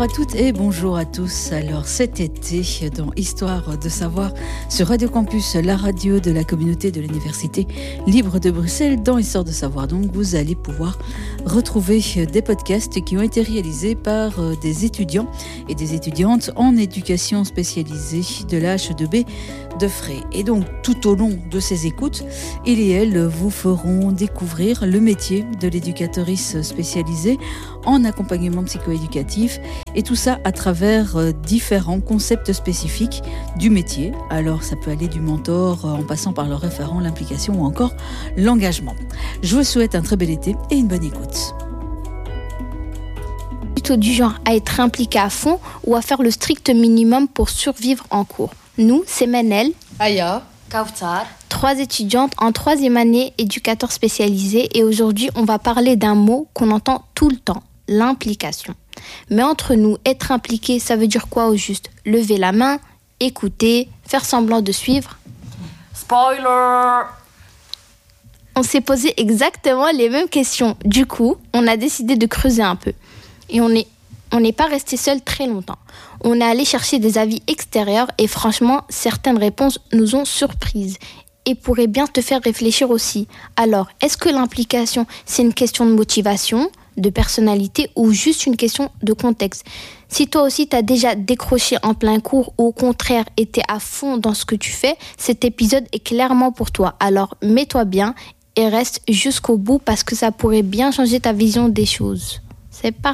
Bonjour à toutes et bonjour à tous. Alors cet été, dans Histoire de savoir, sur Radio Campus, la radio de la communauté de l'Université libre de Bruxelles, dans Histoire de savoir, donc vous allez pouvoir retrouver des podcasts qui ont été réalisés par des étudiants et des étudiantes en éducation spécialisée de la H2B de Fray. Et donc tout au long de ces écoutes, il et elle vous feront découvrir le métier de l'éducatrice spécialisée en accompagnement psychoéducatif, et tout ça à travers différents concepts spécifiques du métier. Alors ça peut aller du mentor en passant par le référent, l'implication ou encore l'engagement. Je vous souhaite un très bel été et une bonne écoute. Plutôt du genre à être impliqué à fond ou à faire le strict minimum pour survivre en cours. Nous, c'est Manel, Aya, Kautar, 3 étudiantes en 3e année, éducateurs spécialisés, et aujourd'hui on va parler d'un mot qu'on entend tout le temps, l'implication. Mais entre nous, être impliqué, ça veut dire quoi au juste? Lever la main, écouter, faire semblant de suivre? Spoiler! On s'est posé exactement les mêmes questions. Du coup, on a décidé de creuser un peu. Et on n'est pas resté seul très longtemps. On est allé chercher des avis extérieurs et franchement, certaines réponses nous ont surprises et pourraient bien te faire réfléchir aussi. Alors, est-ce que l'implication, c'est une question de motivation, de personnalité ou juste une question de contexte? Si toi aussi t'as déjà décroché en plein cours ou au contraire été à fond dans ce que tu fais, cet épisode est clairement pour toi. Alors mets-toi bien et reste jusqu'au bout parce que ça pourrait bien changer ta vision des choses. C'est parti.